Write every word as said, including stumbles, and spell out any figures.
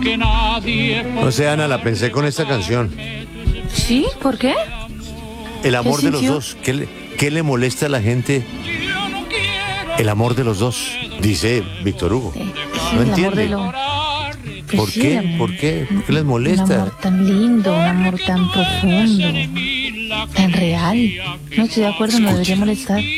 No sé, Ana, la pensé con esta canción. ¿Sí? ¿Por qué? El amor ¿Qué de los sintió? dos. ¿Qué le, qué le molesta a la gente? El amor de los dos, dice Víctor Hugo. Sí, No el amor entiende. de lo... Pues ¿Por sí, qué? el amor- ¿Por qué? ¿Por qué les Un molesta? amor tan lindo, un amor tan profundo, tan real. No estoy de acuerdo, no debería molestar.